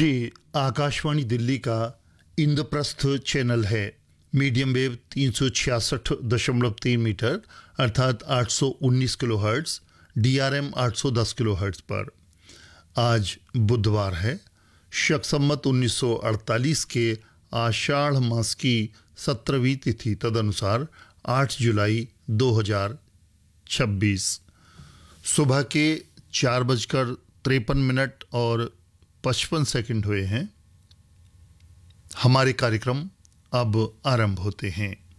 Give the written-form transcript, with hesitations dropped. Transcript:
ये आकाशवाणी दिल्ली का इंद्रप्रस्थ चैनल है। मीडियम वेव 366.3 मीटर अर्थात 819 किलोहर्ट्ज़, DRM 810 किलोहर्ट्ज़ पर। आज बुधवार है, शक संवत 1948 के आषाढ़ मास की 17वीं तिथि, तदनुसार 8 जुलाई 2026। सुबह के 4:53 और 55 सेकंड हुए हैं। हमारे कार्यक्रम अब आरंभ होते हैं।